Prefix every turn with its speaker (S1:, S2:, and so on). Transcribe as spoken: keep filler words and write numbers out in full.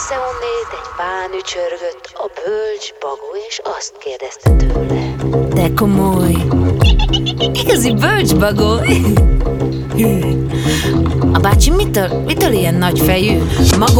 S1: összeonnét, egy pán ücsörgött a bölcs bagó, és azt kérdezte tőle.
S2: De komoly, igazi bölcsbagó. A bácsi mitől, mitől ilyen nagyfejű? Maga